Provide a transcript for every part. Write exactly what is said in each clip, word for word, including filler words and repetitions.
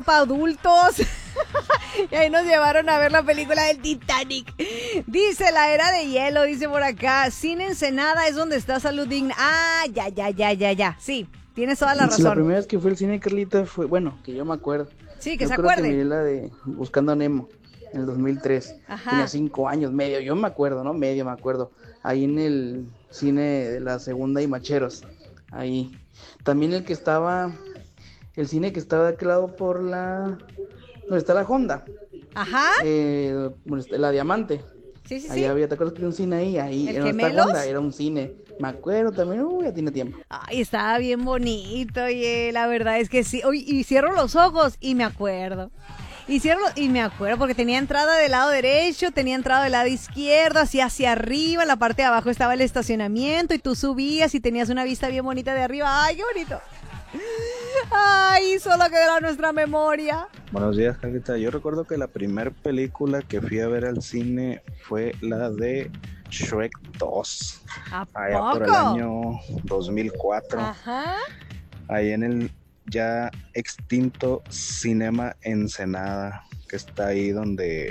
para adultos. Y ahí nos llevaron a ver la película del Titanic. Dice la era de hielo, dice por acá. Cine Ensenada es donde está Salud Digna. Ah, ya, ya, ya, ya, ya. Sí, tienes toda la razón. La primera vez que fue al cine, Carlita, fue, bueno, que yo me acuerdo. Sí, que yo se creo acuerde. Que miré la de Buscando a Nemo en el dos mil tres. Ajá. Tenía cinco años, medio, yo me acuerdo, ¿no? Medio me acuerdo. Ahí en el cine de la Segunda y Macheros. Ahí. También el que estaba, el cine que estaba de aquel lado por la... donde está la Honda. Ajá. Eh, la Diamante. Sí, sí, ahí sí. había, ¿te acuerdas que era un cine ahí? Ahí, ¿El en donde está Honda, era un cine. Me acuerdo también, uy, ya tiene tiempo. Ay, estaba bien bonito, oye, la verdad es que sí. Uy, y cierro los ojos y me acuerdo. Y cierro y me acuerdo porque tenía entrada del lado derecho, tenía entrada del lado izquierdo, así hacia arriba, en la parte de abajo estaba el estacionamiento y tú subías y tenías una vista bien bonita de arriba. Ay, qué bonito. Ay, solo queda nuestra memoria. Buenos días, Carlita. Yo recuerdo que la primera película que fui a ver al cine fue la de Shrek dos. ¿A allá poco? por el año dos mil cuatro. Ajá. Ahí en el ya extinto Cinema Ensenada, que está ahí donde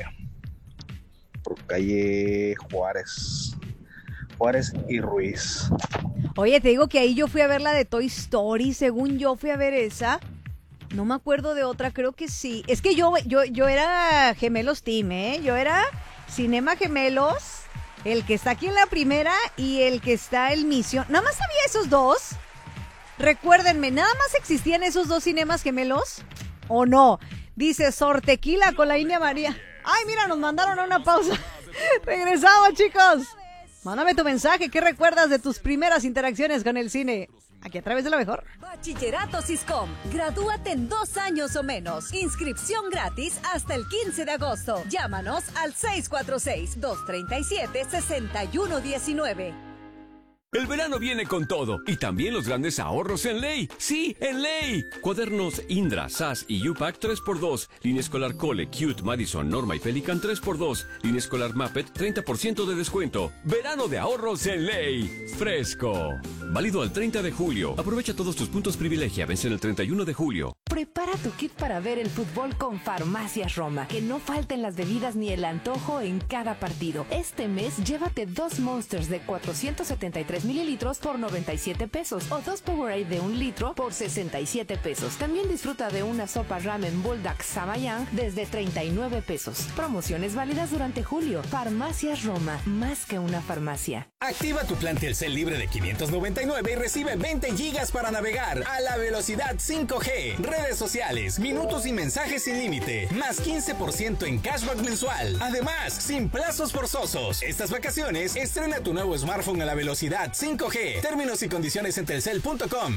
por calle Juárez. Juárez y Ruiz. Oye, te digo que ahí yo fui a ver la de Toy Story, según yo fui a ver esa. No me acuerdo de otra, creo que sí. Es que yo, yo, yo era Gemelos Team, ¿eh? Yo era Cinema Gemelos, el que está aquí en la primera y el que está en Misión. ¿Nada más había esos dos? Recuérdenme, ¿nada más existían esos dos cinemas gemelos? ¿O no? Dice Sortequila con la India María. Ay, mira, nos mandaron a una pausa. Regresamos, chicos. Mándame tu mensaje, ¿qué recuerdas de tus primeras interacciones con el cine? Aquí a través de La Mejor. Bachillerato Siscom. Gradúate en dos años o menos. Inscripción gratis hasta el quince de agosto. Llámanos al seis cuatro seis, dos tres siete, seis uno uno nueve. El verano viene con todo y también los grandes ahorros en Ley. ¡Sí, en Ley! Cuadernos Indra, S A S y U PAC tres por dos. Línea escolar Cole, Cute, Madison, Norma y Pelican tres por dos. Línea escolar Muppet treinta por ciento de descuento. Verano de ahorros en Ley. Fresco. Válido al treinta de julio. Aprovecha todos tus puntos privilegia. Vence el treinta y uno de julio. Prepara tu kit para ver el fútbol con Farmacias Roma. Que no falten las bebidas ni el antojo en cada partido. Este mes llévate dos Monsters de cuatrocientos setenta y tres mililitros por noventa y siete pesos o dos Powerade de un litro por sesenta y siete pesos. También disfruta de una sopa ramen Bulldog Samayang desde treinta y nueve pesos. Promociones válidas durante julio. Farmacias Roma, más que una farmacia. Activa tu plan Telcel libre de quinientos noventa y nueve y recibe veinte gigas para navegar a la velocidad cinco G. Redes sociales, minutos y mensajes sin límite, más quince por ciento en cashback mensual. Además, sin plazos forzosos. Estas vacaciones, estrena tu nuevo smartphone a la velocidad cinco G. Términos y condiciones en telcel punto com.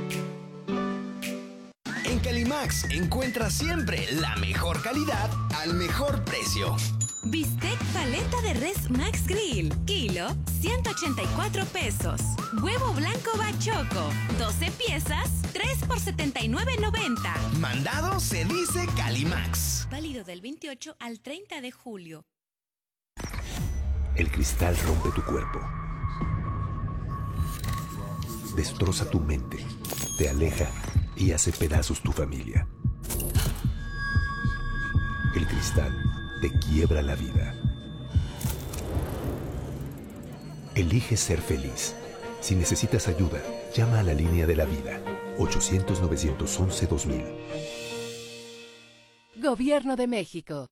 En Calimax encuentras siempre la mejor calidad al mejor precio. Bistec paleta de res Max Grill, kilo, ciento ochenta y cuatro pesos. Huevo blanco bachoco, doce piezas, tres por setenta y nueve noventa. Mandado se dice Calimax. Válido del veintiocho al treinta de julio. El cristal rompe tu cuerpo. Destroza tu mente, te aleja y hace pedazos tu familia. El cristal te quiebra la vida. Elige ser feliz. Si necesitas ayuda, llama a la línea de la vida. ochocientos, novecientos once, dos mil. Gobierno de México.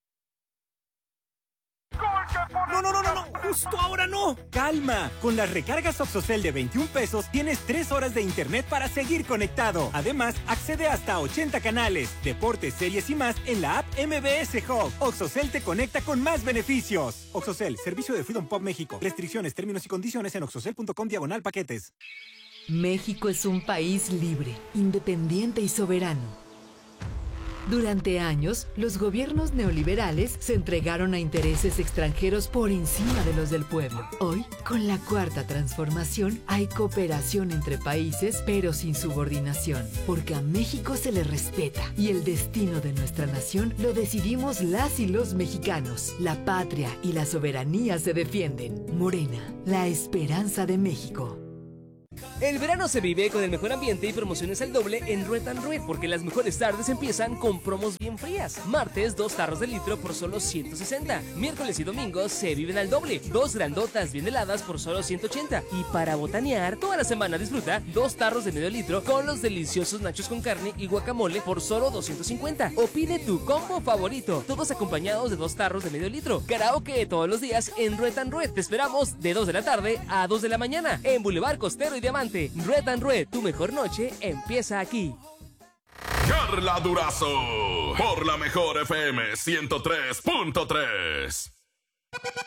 No, no, no, no, no, justo ahora no. Calma, con las recargas Oxocel de veintiún pesos tienes tres horas de internet para seguir conectado. Además, accede hasta a ochenta canales, deportes, series y más en la app M B S Hub. Oxocel te conecta con más beneficios. Oxocel, servicio de Freedom Pop México. Restricciones, términos y condiciones en oxocel punto com diagonal paquetes. México es un país libre, independiente y soberano. Durante años, los gobiernos neoliberales se entregaron a intereses extranjeros por encima de los del pueblo. Hoy, con la Cuarta Transformación, hay cooperación entre países, pero sin subordinación, porque a México se le respeta y el destino de nuestra nación lo decidimos las y los mexicanos. La patria y la soberanía se defienden. Morena, la esperanza de México. El verano se vive con el mejor ambiente y promociones al doble en Red and Red, porque las mejores tardes empiezan con promos bien frías. Martes, dos tarros de litro por solo ciento sesenta. Miércoles y domingos se viven al doble. Dos grandotas bien heladas por solo ciento ochenta. Y para botanear, toda la semana disfruta dos tarros de medio litro con los deliciosos nachos con carne y guacamole por solo doscientos cincuenta. O pide tu combo favorito, todos acompañados de dos tarros de medio litro. Karaoke todos los días en Red and Red. Te esperamos de dos de la tarde a dos de la mañana en Boulevard Costero y Diamante. Red and Red, tu mejor noche empieza aquí. Carla Durazo, por la mejor F M ciento tres punto tres.